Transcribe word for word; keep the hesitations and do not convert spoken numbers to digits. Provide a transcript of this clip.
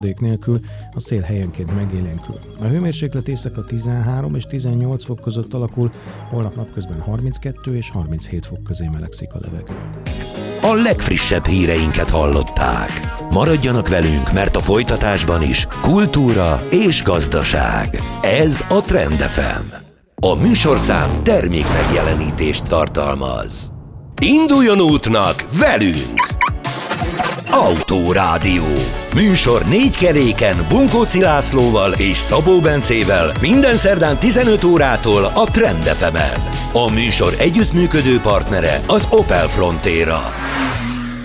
nélkül, a szél helyenként megélénkül. A hőmérséklet éjszaka tizenhárom és tizennyolc fok között alakul, holnap napközben harminckettő és harminchét fok közé melegszik a levegő. A legfrissebb híreinket hallották. Maradjanak velünk, mert a folytatásban is kultúra és gazdaság. Ez a Trend ef em. A műsorszám termék megjelenítést tartalmaz. Induljon útnak velünk! Autórádió. Műsor négy keréken Bunkóci Lászlóval és Szabó Bencével minden szerdán tizenöt órától a Trend ef emen. A műsor együttműködő partnere az Opel Frontera.